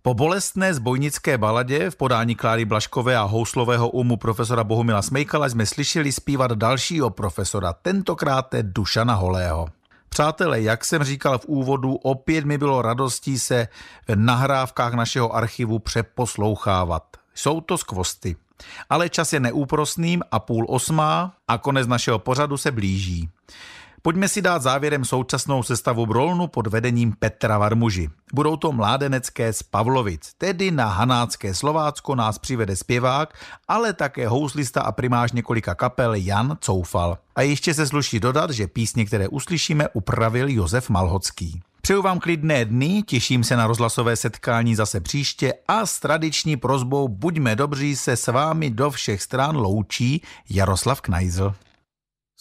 Po bolestné zbojnické baladě v podání Kláry Blažkové a houslového umu profesora Bohumila Smejkala jsme slyšeli zpívat dalšího profesora, tentokrát Dušana Holého. Přátelé, jak jsem říkal v úvodu, opět mi bylo radostí se v nahrávkách našeho archivu přeposlouchávat. Jsou to skvosty. Ale čas je neúprosným a 7:30 a konec našeho pořadu se blíží. Pojďme si dát závěrem současnou sestavu Brolnu pod vedením Petra Varmuži. Budou to mládenecké z Pavlovic, tedy na Hanácké Slovácko nás přivede zpěvák, ale také houslista a primář několika kapel Jan Coufal. A ještě se sluší dodat, že písně, které uslyšíme, upravil Josef Malhocký. Přeju vám klidné dny, těším se na rozhlasové setkání zase příště a s tradiční prosbou Buďme dobří se s vámi do všech stran loučí Jaroslav Knajzl.